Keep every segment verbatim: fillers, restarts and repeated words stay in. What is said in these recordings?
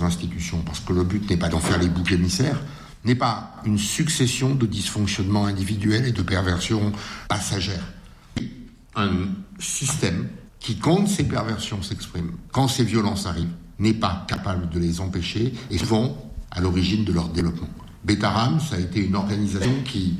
nos institutions, parce que le but n'est pas d'en faire les boucs émissaires, n'est pas une succession de dysfonctionnements individuels et de perversions passagères. Un système qui, quand ces perversions s'expriment, quand ces violences arrivent, n'est pas capable de les empêcher et vont à l'origine de leur développement. Betaram, ça a été une organisation qui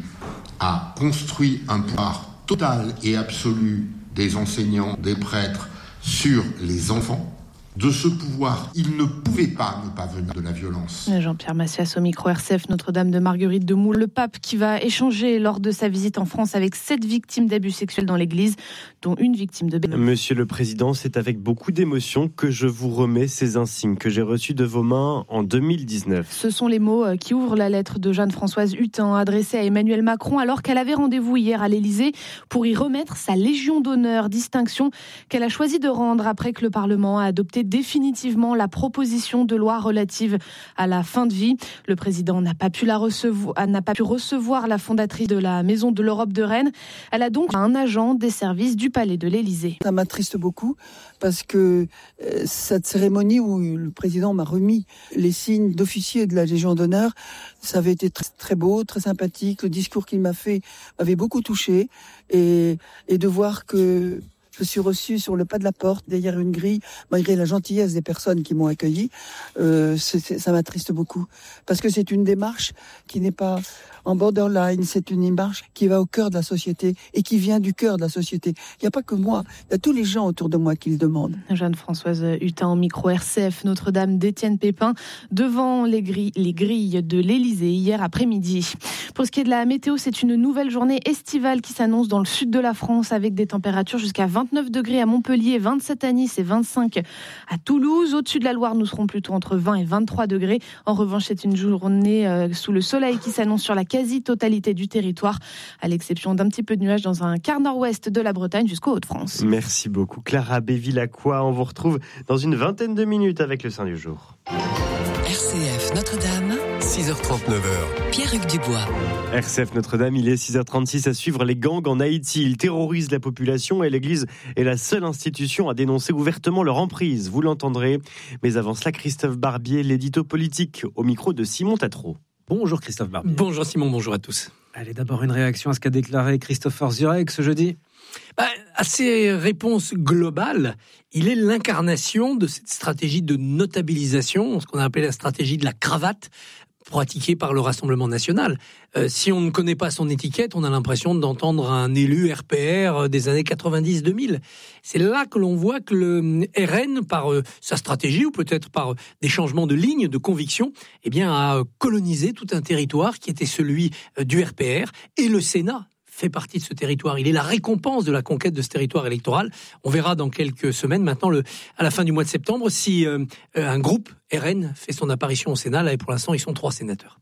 a construit un pouvoir total et absolu des enseignants, des prêtres sur les enfants. De ce pouvoir, il ne pouvait pas ne pas venir de la violence. Jean-Pierre Massias au micro R C F Notre-Dame de Marguerite de Moule. Le pape qui va échanger lors de sa visite en France avec sept victimes d'abus sexuels dans l'église, dont une victime de bénévolat. Monsieur le Président, c'est avec beaucoup d'émotion que je vous remets ces insignes que j'ai reçus de vos mains en deux mille dix-neuf. Ce sont les mots qui ouvrent la lettre de Jeanne-Françoise Hutin adressée à Emmanuel Macron alors qu'elle avait rendez-vous hier à l'Élysée pour y remettre sa Légion d'honneur, distinction qu'elle a choisi de rendre après que le Parlement a adopté définitivement la proposition de loi relative à la fin de vie. Le président n'a pas pu la recevoir, n'a pas pu recevoir la fondatrice de la Maison de l'Europe de Rennes. Elle a donc un agent des services du Palais de l'Élysée. Ça m'attriste beaucoup parce que euh, cette cérémonie où le président m'a remis les signes d'officier de la Légion d'honneur, ça avait été très, très beau, très sympathique. Le discours qu'il m'a fait m'avait beaucoup touché et, et de voir que je suis reçu sur le pas de la porte, derrière une grille, malgré la gentillesse des personnes qui m'ont accueilli. Euh, c'est, c'est, ça m'attriste beaucoup. Parce que c'est une démarche qui n'est pas en borderline, c'est une démarche qui va au cœur de la société et qui vient du cœur de la société. Il n'y a pas que moi, il y a tous les gens autour de moi qui le demandent. Jeanne-Françoise Hutin au micro R C F Notre-Dame d'Étienne Pépin, devant les grilles, les grilles de l'Élysée hier après-midi. Pour ce qui est de la météo, c'est une nouvelle journée estivale qui s'annonce dans le sud de la France avec des températures jusqu'à vingt-neuf degrés à Montpellier, vingt-sept à Nice et vingt-cinq à Toulouse. Au-dessus de la Loire, nous serons plutôt entre vingt et vingt-trois degrés. En revanche, c'est une journée euh, sous le soleil qui s'annonce sur la quasi-totalité du territoire, à l'exception d'un petit peu de nuages dans un quart nord-ouest de la Bretagne jusqu'aux Hauts-de-France. Merci beaucoup Clara Béville-Lacroix. On vous retrouve dans une vingtaine de minutes avec le Saint du jour. R C F Notre-Dame, six heures trente-neuf. Pierre-Hugues Dubois. R C F Notre-Dame, il est six heures trente-six à suivre les gangs en Haïti. Ils terrorisent la population et l'Église est la seule institution à dénoncer ouvertement leur emprise. Vous l'entendrez. Mais avant cela, Christophe Barbier, l'édito politique, au micro de Simon Tatro. Bonjour Christophe Barbier. Bonjour Simon, bonjour à tous. Allez, d'abord une réaction à ce qu'a déclaré Christopher Zurek ce jeudi. Bah, à ces réponses globales, il est l'incarnation de cette stratégie de notabilisation, ce qu'on a appelé la stratégie de la cravate, pratiquée par le Rassemblement national. Euh, si on ne connaît pas son étiquette, on a l'impression d'entendre un élu R P R des années quatre-vingt-dix deux mille. C'est là que l'on voit que le R N, par euh, sa stratégie ou peut-être par euh, des changements de ligne, de conviction, eh bien, a colonisé tout un territoire qui était celui euh, du R P R, et le Sénat fait partie de ce territoire. Il est la récompense de la conquête de ce territoire électoral. On verra dans quelques semaines, maintenant, le, à la fin du mois de septembre, si euh, un groupe R N fait son apparition au Sénat. Là, et pour l'instant, ils sont trois sénateurs.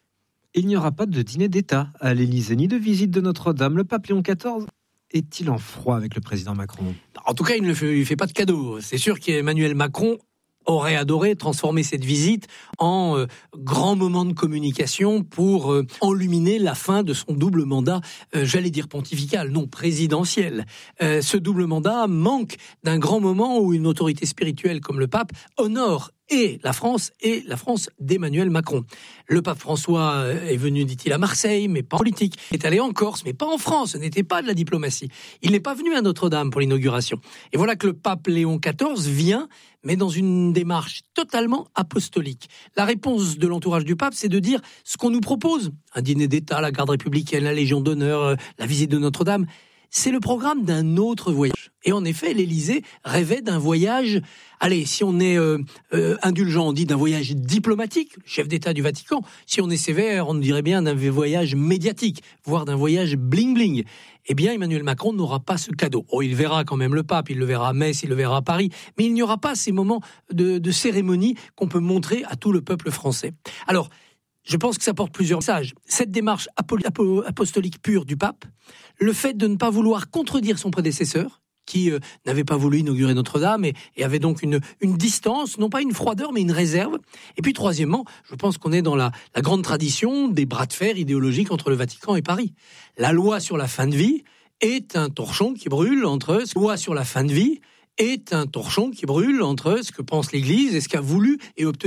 Il n'y aura pas de dîner d'État à l'Élysée, ni de visite de Notre-Dame. Le pape Léon quatorze est-il en froid avec le président Macron ? En tout cas, il ne lui fait pas de cadeau. C'est sûr qu'Emmanuel Macron aurait adoré transformer cette visite en euh, grand moment de communication pour euh, enluminer la fin de son double mandat, euh, j'allais dire pontifical, non présidentiel. Euh, ce double mandat manque d'un grand moment où une autorité spirituelle comme le pape honore et la France, et la France d'Emmanuel Macron. Le pape François est venu, dit-il, à Marseille, mais pas en politique. Il est allé en Corse, mais pas en France. Ce n'était pas de la diplomatie. Il n'est pas venu à Notre-Dame pour l'inauguration. Et voilà que le pape Léon quatorze vient, mais dans une démarche totalement apostolique. La réponse de l'entourage du pape, c'est de dire ce qu'on nous propose. Un dîner d'État, la garde républicaine, la Légion d'honneur, la visite de Notre-Dame. C'est le programme d'un autre voyage. Et en effet, l'Élysée rêvait d'un voyage, allez, si on est euh, euh, indulgent, on dit d'un voyage diplomatique, chef d'État du Vatican. Si on est sévère, on dirait bien d'un voyage médiatique, voire d'un voyage bling-bling. Eh bien, Emmanuel Macron n'aura pas ce cadeau. Oh, il verra quand même le pape, il le verra à Metz, il le verra à Paris, mais il n'y aura pas ces moments de, de cérémonie qu'on peut montrer à tout le peuple français. Alors, je pense que ça porte plusieurs messages. Cette démarche apostolique pure du pape, le fait de ne pas vouloir contredire son prédécesseur, qui euh, n'avait pas voulu inaugurer Notre-Dame et, et avait donc une, une distance, non pas une froideur, mais une réserve. Et puis troisièmement, je pense qu'on est dans la, la grande tradition des bras de fer idéologiques entre le Vatican et Paris. La loi sur la fin de vie est un torchon qui brûle entre la loi sur la fin de vie est un torchon qui brûle entre ce que pense l'Église et ce qu'a voulu et obtenu